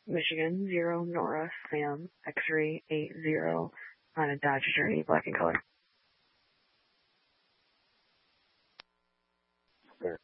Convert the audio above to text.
Michigan 0 Nora Sam X-ray 80 on a Dodge Journey, black and color. Sir.